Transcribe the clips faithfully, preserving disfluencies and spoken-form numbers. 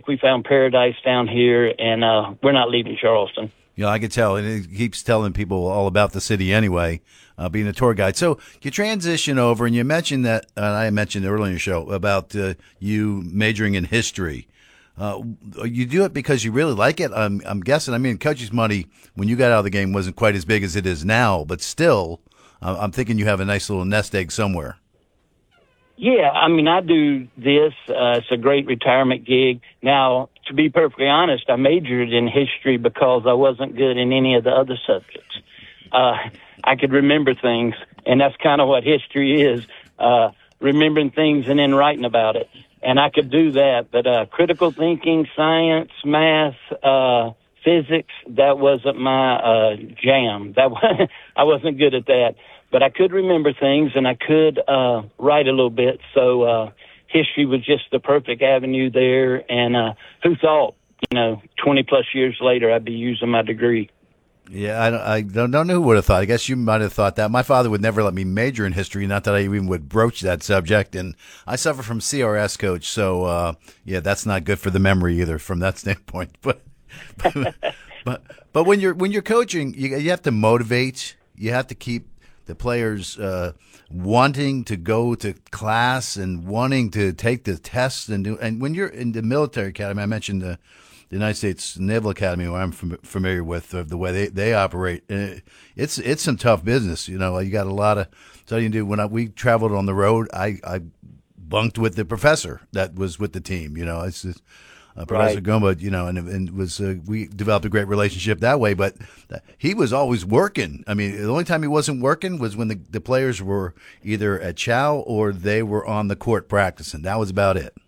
like we found paradise down here, and uh, we're not leaving Charleston. You know, I could tell, and it keeps telling people all about the city anyway, uh, being a tour guide. So you transition over, and you mentioned that, and I mentioned earlier in the show, about uh, you majoring in history. Uh, you do it because you really like it? I'm, I'm guessing. I mean, coach's money, when you got out of the game, wasn't quite as big as it is now, but still, uh, I'm thinking you have a nice little nest egg somewhere. Yeah, I mean, I do this. Uh, it's a great retirement gig. Now, to be perfectly honest, I majored in history because I wasn't good in any of the other subjects. Uh, I could remember things, and that's kind of what history is, uh, remembering things and then writing about it. And I could do that, but uh, critical thinking, science, math, uh, physics, that wasn't my uh, jam. That was, I wasn't good at that. But I could remember things, and I could uh, write a little bit. So uh, history was just the perfect avenue there. And uh, who thought, you know, twenty plus years later, I'd be using my degree. Yeah, I don't, I don't, don't know who would have thought. I guess you might have thought that. My father would never let me major in history, not that I even would broach that subject. And I suffer from C R S, Coach. So, uh, yeah, that's not good for the memory either from that standpoint. But but, but, but when you're when you're coaching, you, you have to motivate. You have to keep the players uh, wanting to go to class and wanting to take the tests and do. And when you're in the military academy, I mentioned the, the United States Naval Academy, where I'm fam- familiar with uh, the way they, they operate. And it's it's some tough business. You know, you got a lot of studying to do. When I, we traveled on the road, I, I bunked with the professor that was with the team. You know, it's just, Uh, Professor Right. Gomba, you know, and, and was uh, we developed a great relationship that way. But he was always working. I mean, the only time he wasn't working was when the, the players were either at chow or they were on the court practicing. That was about it.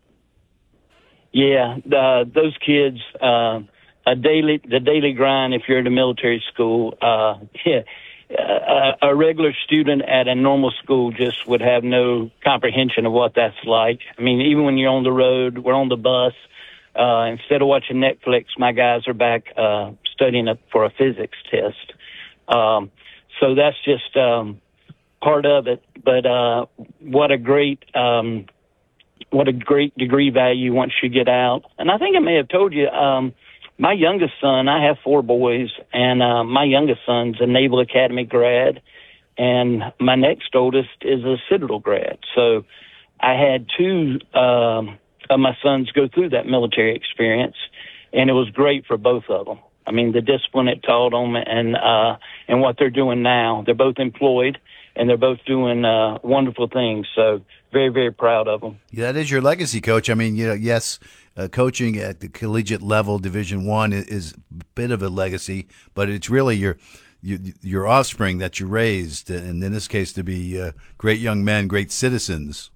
Yeah, the, those kids, uh, a daily the daily grind. If you're at a military school, uh, yeah, a, a regular student at a normal school just would have no comprehension of what that's like. I mean, even when you're on the road, we're on the bus. Uh, instead of watching Netflix, my guys are back uh, studying a, for a physics test. Um, so that's just um, part of it. But uh, what a great, um, what a great degree value once you get out. And I think I may have told you, um, my youngest son, I have four boys, and uh, my youngest son's a Naval Academy grad, and my next oldest is a Citadel grad. So I had two. Um, of my sons go through that military experience, and it was great for both of them. I mean, the discipline it taught them and uh, and what they're doing now. They're both employed, and they're both doing uh, wonderful things. So very, very proud of them. Yeah, that is your legacy, Coach. I mean, you know, yes, uh, coaching at the collegiate level, Division One, is, is a bit of a legacy, but it's really your your, your offspring that you raised, and in this case, to be uh, great young men, great citizens.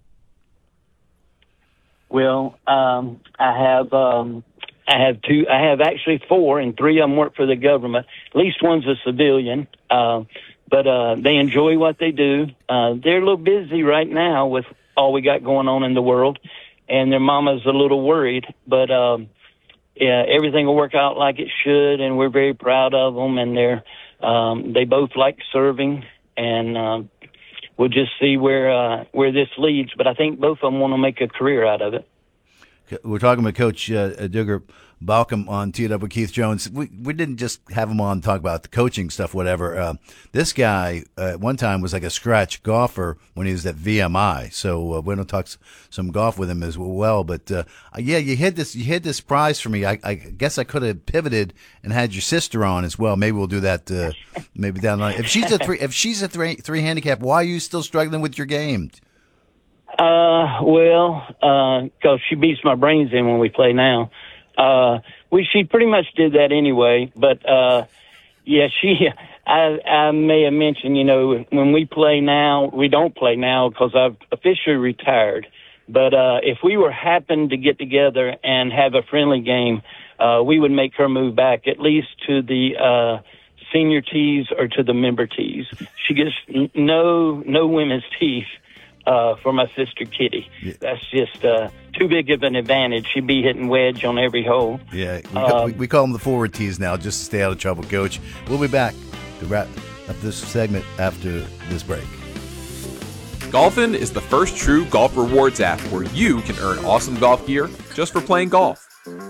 Well, um, I have um, I have two. I have actually four, and three of them work for the government. At least one's a civilian, uh, but uh, they enjoy what they do. Uh, they're a little busy right now with all we got going on in the world, and their mama's a little worried. But um, yeah, everything will work out like it should, and we're very proud of them. And they're um, they both like serving, and um, we'll just see where uh, where this leads. But I think both of them want to make a career out of it. We're talking with Coach uh, Duggar Balcom on Tee It Up with Keith Jones. We we didn't just have him on to talk about the coaching stuff, whatever. Uh, this guy uh, at one time was like a scratch golfer when he was at V M I. So uh, we're going to talk some golf with him as well. But uh, yeah, you hit this you hit this prize for me. I, I guess I could have pivoted and had your sister on as well. Maybe we'll do that. Uh, maybe down the line. If she's a three, if she's a three three handicap, why are you still struggling with your game? Uh, well, uh, cause she beats my brains in when we play now. Uh, we, she pretty much did that anyway, but, uh, yeah, she, I, I may have mentioned, you know, when we play now, we don't play now because I've officially retired. But, uh, if we were happen to get together and have a friendly game, uh, we would make her move back at least to the, uh, senior tees or to the member tees. She gets no, no women's tees. Uh, for my sister Kitty. Yeah. That's just uh, too big of an advantage. She'd be hitting wedge on every hole. Yeah, we, um, call, we, we call them the forward tees now, just to stay out of trouble, Coach. We'll be back to wrap up this segment after this break. Golfin is the first true golf rewards app where you can earn awesome golf gear just for playing golf.